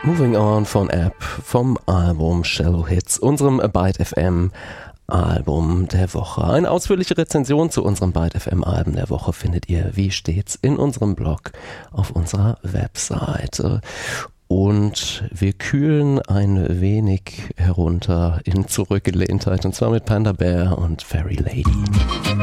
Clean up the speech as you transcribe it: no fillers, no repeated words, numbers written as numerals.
Moving On von App vom Album Shallow Hits, unserem Byte FM Album der Woche. Eine ausführliche Rezension zu unserem Byte FM Alben der Woche findet ihr wie stets in unserem Blog auf unserer Webseite. Und wir kühlen ein wenig herunter in Zurückgelehntheit, und zwar mit Panda Bear und Fairy Lady.